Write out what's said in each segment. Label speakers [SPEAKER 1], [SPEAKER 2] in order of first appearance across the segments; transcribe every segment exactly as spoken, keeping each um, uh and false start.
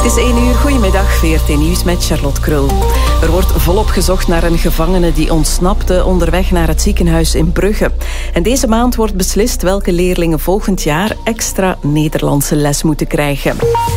[SPEAKER 1] Het is één uur, goedemiddag, V R T Nieuws met Charlotte Krul. Er wordt volop gezocht naar een gevangene die ontsnapte onderweg naar het ziekenhuis in Brugge. En deze maand wordt beslist welke leerlingen volgend jaar extra Nederlandse les moeten krijgen.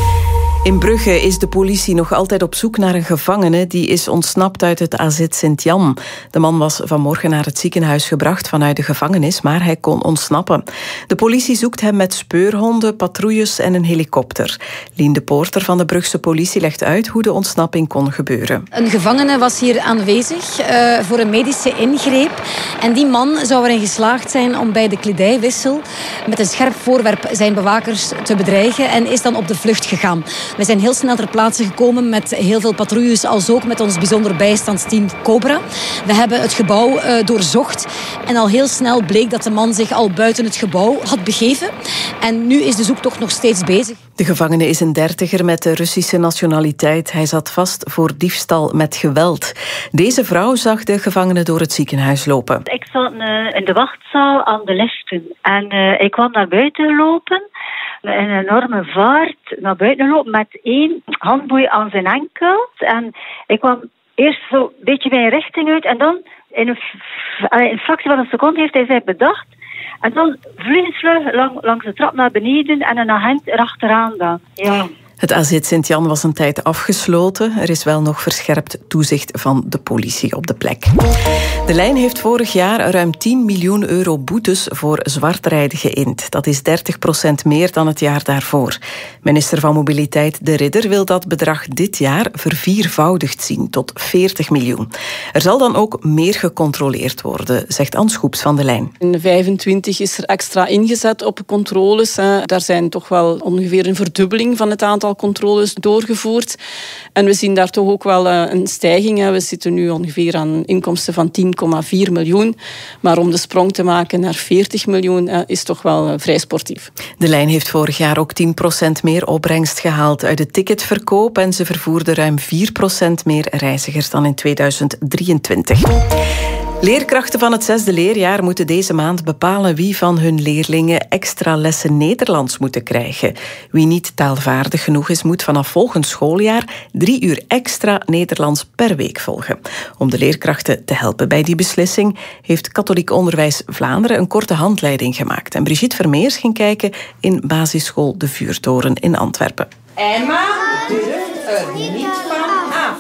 [SPEAKER 1] In Brugge is de politie nog altijd op zoek naar een gevangene die is ontsnapt uit het A Z Sint-Jan. De man was vanmorgen naar het ziekenhuis gebracht vanuit de gevangenis, maar hij kon ontsnappen. De politie zoekt hem met speurhonden, patrouilles en een helikopter. Lien de Poorter van de Brugse politie legt uit hoe de ontsnapping kon gebeuren.
[SPEAKER 2] Een gevangene was hier aanwezig uh, voor een medische ingreep. En die man zou erin geslaagd zijn om bij de kledijwissel met een scherp voorwerp zijn bewakers te bedreigen en is dan op de vlucht gegaan. We zijn heel snel ter plaatse gekomen met heel veel patrouilles, als ook met ons bijzonder bijstandsteam Cobra. We hebben het gebouw uh, doorzocht en al heel snel bleek dat de man zich al buiten het gebouw had begeven. En nu is de zoektocht nog steeds bezig.
[SPEAKER 1] De gevangene is een dertiger met de Russische nationaliteit. Hij zat vast voor diefstal met geweld. Deze vrouw zag de gevangene door het ziekenhuis lopen.
[SPEAKER 3] Ik zat uh, in de wachtzaal aan de liften en uh, ik kwam naar buiten lopen. In een enorme vaart naar buiten lopen met één handboei aan zijn enkel. En ik kwam eerst zo een beetje mijn richting uit. En dan in een, in een fractie van een seconde heeft hij zich bedacht. En dan vliegensvlug lang, langs de trap naar beneden en een agent erachteraan dan. Ja.
[SPEAKER 1] Het A Z Sint-Jan was een tijd afgesloten. Er is wel nog verscherpt toezicht van de politie op de plek. De Lijn heeft vorig jaar ruim tien miljoen euro boetes voor zwartrijden geïnd. Dat is dertig procent meer dan het jaar daarvoor. Minister van Mobiliteit De Ridder wil dat bedrag dit jaar verviervoudigd zien tot veertig miljoen. Er zal dan ook meer gecontroleerd worden, zegt Anne Schoeps van De Lijn.
[SPEAKER 4] In vijfentwintig is er extra ingezet op controles. Daar zijn toch wel ongeveer een verdubbeling van het aantal controles doorgevoerd. En we zien daar toch ook wel een stijging. We zitten nu ongeveer aan inkomsten van tien komma vier miljoen. Maar om de sprong te maken naar veertig miljoen is toch wel vrij sportief.
[SPEAKER 1] De Lijn heeft vorig jaar ook tien procent meer opbrengst gehaald uit de ticketverkoop en ze vervoerde ruim vier procent meer reizigers dan in tweeduizend drieëntwintig. Leerkrachten van het zesde leerjaar moeten deze maand bepalen wie van hun leerlingen extra lessen Nederlands moeten krijgen. Wie niet taalvaardig genoeg is, moet vanaf volgend schooljaar drie uur extra Nederlands per week volgen. Om de leerkrachten te helpen bij die beslissing heeft Katholiek Onderwijs Vlaanderen een korte handleiding gemaakt. En Brigitte Vermeers ging kijken in basisschool De Vuurtoren in Antwerpen.
[SPEAKER 5] Emma durft er niet van af.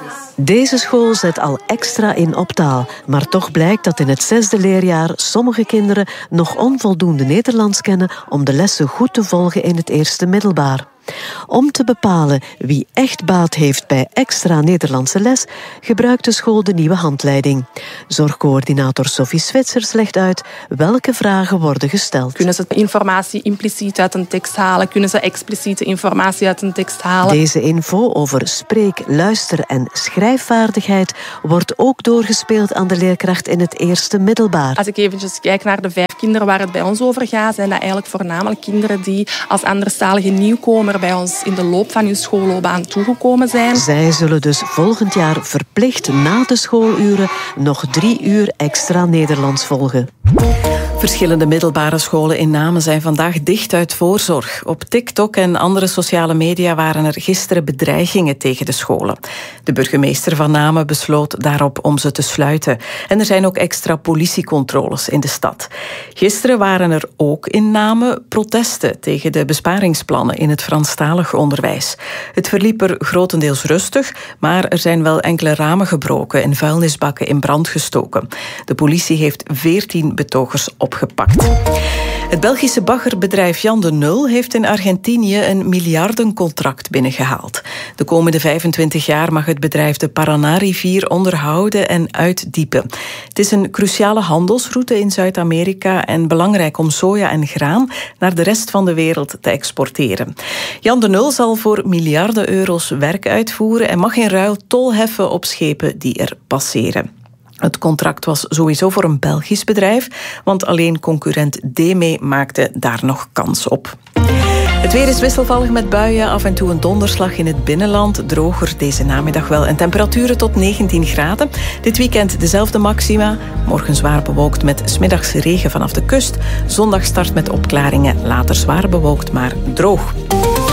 [SPEAKER 6] Deze school zet al extra in op taal, maar toch blijkt dat in het zesde leerjaar sommige kinderen nog onvoldoende Nederlands kennen om de lessen goed te volgen in het eerste middelbaar. Om te bepalen wie echt baat heeft bij extra Nederlandse les, gebruikt de school de nieuwe handleiding. Zorgcoördinator Sophie Zwitsers legt uit welke vragen worden gesteld.
[SPEAKER 7] Kunnen ze informatie impliciet uit een tekst halen? Kunnen ze expliciete informatie uit een tekst halen?
[SPEAKER 6] Deze info over spreek-, luister- en schrijfvaardigheid wordt ook doorgespeeld aan de leerkracht in het eerste middelbaar.
[SPEAKER 7] Als ik eventjes kijk naar de vijf kinderen waar het bij ons over gaat, zijn dat eigenlijk voornamelijk kinderen die als anderstalige nieuwkomer bij ons in de loop van hun schoolloopbaan toegekomen zijn.
[SPEAKER 6] Zij zullen dus volgend jaar verplicht na de schooluren nog drie uur extra Nederlands volgen.
[SPEAKER 1] Verschillende middelbare scholen in Namen zijn vandaag dicht uit voorzorg. Op TikTok en andere sociale media waren er gisteren bedreigingen tegen de scholen. De burgemeester van Namen besloot daarop om ze te sluiten. En er zijn ook extra politiecontroles in de stad. Gisteren waren er ook in Namen protesten tegen de besparingsplannen in het Franstalig onderwijs. Het verliep er grotendeels rustig, maar er zijn wel enkele ramen gebroken en vuilnisbakken in brand gestoken. De politie heeft veertien betogers opgepakt. Het Belgische baggerbedrijf Jan de Nul heeft in Argentinië een miljardencontract binnengehaald. De komende vijfentwintig jaar mag het bedrijf de Paraná-rivier onderhouden en uitdiepen. Het is een cruciale handelsroute in Zuid-Amerika en belangrijk om soja en graan naar de rest van de wereld te exporteren. Jan de Nul zal voor miljarden euro's werk uitvoeren en mag in ruil tol heffen op schepen die er passeren. Het contract was sowieso voor een Belgisch bedrijf, want alleen concurrent DEME maakte daar nog kans op. Het weer is wisselvallig met buien, af en toe een donderslag in het binnenland. Droger deze namiddag wel en temperaturen tot negentien graden. Dit weekend dezelfde maxima. Morgen zwaar bewolkt met 's middags regen vanaf de kust. Zondag start met opklaringen, later zwaar bewolkt, maar droog.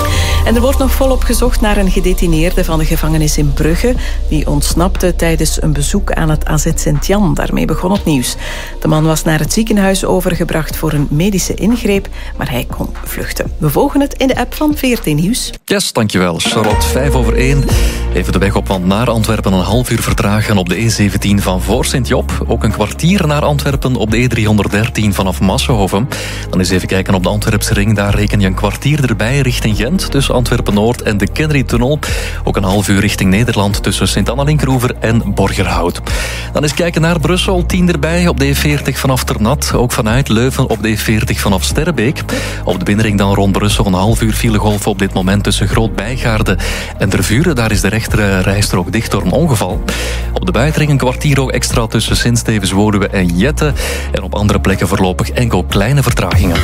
[SPEAKER 1] En er wordt nog volop gezocht naar een gedetineerde van de gevangenis in Brugge. Die ontsnapte tijdens een bezoek aan het A Z Sint-Jan. Daarmee begon het nieuws. De man was naar het ziekenhuis overgebracht voor een medische ingreep, maar hij kon vluchten. We volgen het in de app van V R T Nieuws.
[SPEAKER 8] Yes, dankjewel. Charlotte, vijf over één. Even de weg op, want naar Antwerpen een half uur vertragen op de E zeventien van voor Sint-Job. Ook een kwartier naar Antwerpen op de E driehonderddertien vanaf Massenhoven. Dan eens even kijken op de Antwerpse ring. Daar reken je een kwartier erbij richting Gent, tussen Antwerpen-Noord en de Kennedy-tunnel. Ook een half uur richting Nederland tussen Sint-Anna-Linkroever en Borgerhout. Dan eens kijken naar Brussel, tien erbij op de E veertig vanaf Ternat. Ook vanuit Leuven op de E veertig vanaf Sterrebeek. Op de binnenring dan rond Brussel een half uur filegolf op dit moment tussen Groot-Bijgaarde en Tervuren. Daar is de rechtere rijstrook dicht door een ongeval. Op de buitenring een kwartier ook extra tussen Sint-Stevens, Woluwe en Jette. En op andere plekken voorlopig enkel kleine vertragingen.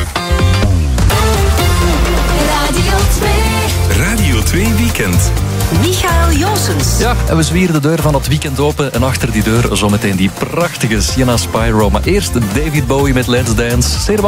[SPEAKER 5] Radio twee.
[SPEAKER 9] Radio twee Weekend.
[SPEAKER 5] Michael Joosens.
[SPEAKER 8] Ja, en we zwieren de deur van het weekend open. En achter die deur zometeen die prachtige Sienna Spyro. Maar eerst David Bowie met Let's Dance.